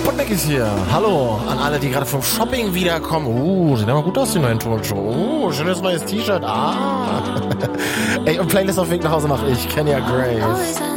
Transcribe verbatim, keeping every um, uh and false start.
Sputnik ist hier. Hallo an alle, die gerade vom Shopping wiederkommen. Uh, sieht aber gut aus, die neuen Tonshow. Uh, schönes neues T-Shirt. Ah. Ey, und Playlist auf Weg nach Hause mache ich. Kenya Grace.